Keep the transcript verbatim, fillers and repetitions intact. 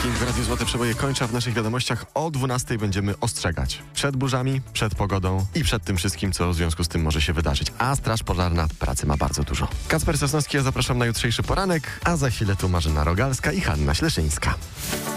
Marking w Radiu Złote Przeboje kończy, a w naszych wiadomościach o dwunastej będziemy ostrzegać przed burzami, przed pogodą i przed tym wszystkim, co w związku z tym może się wydarzyć. A Straż Pożarna pracy ma bardzo dużo. Kacper Sosnowski, ja zapraszam na jutrzejszy poranek, a za chwilę tu Marzena Rogalska i Hanna Śleszyńska.